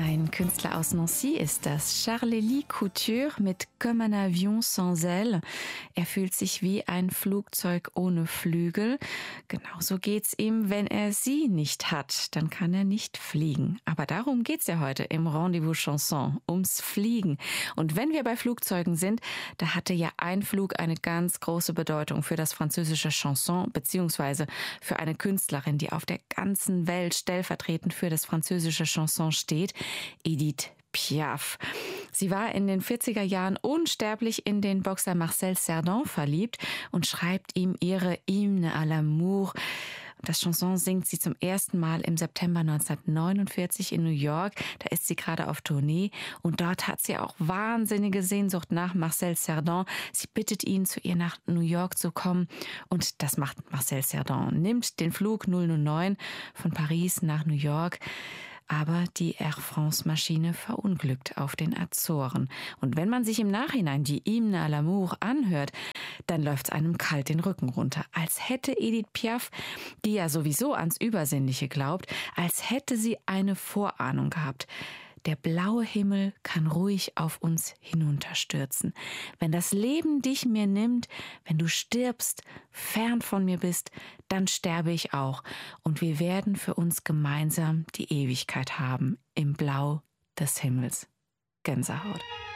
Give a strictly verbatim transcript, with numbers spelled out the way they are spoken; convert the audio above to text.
Ein Künstler aus Nancy ist das, Charles-Élie Couture mit Comme un avion sans ailes. Er fühlt sich wie ein Flugzeug ohne Flügel. Genauso geht's ihm, wenn er sie nicht hat, dann kann er nicht fliegen. Aber darum geht's ja heute im Rendezvous Chanson, ums Fliegen. Und wenn wir bei Flugzeugen sind, da hatte ja ein Flug eine ganz große Bedeutung für das französische Chanson, beziehungsweise für eine Künstlerin, die auf der ganzen Welt stellvertretend für das französische Chanson steht, Edith Piaf. Sie war in den vierziger Jahren unsterblich in den Boxer Marcel Cerdan verliebt und schreibt ihm ihre Hymne à l'amour. Das Chanson singt sie zum ersten Mal im September neunzehnhundertneunundvierzig in New York. Da ist sie gerade auf Tournee und dort hat sie auch wahnsinnige Sehnsucht nach Marcel Cerdan. Sie bittet ihn, zu ihr nach New York zu kommen und das macht Marcel Cerdan. Nimmt den Flug null null neun von Paris nach New York. Aber die Air France-Maschine verunglückt auf den Azoren. Und wenn man sich im Nachhinein die Hymne à l'amour anhört, dann läuft es einem kalt den Rücken runter. Als hätte Edith Piaf, die ja sowieso ans Übersinnliche glaubt, als hätte sie eine Vorahnung gehabt. Der blaue Himmel kann ruhig auf uns hinunterstürzen. Wenn das Leben dich mir nimmt, wenn du stirbst, fern von mir bist, dann sterbe ich auch. Und wir werden für uns gemeinsam die Ewigkeit haben im Blau des Himmels. Gänsehaut.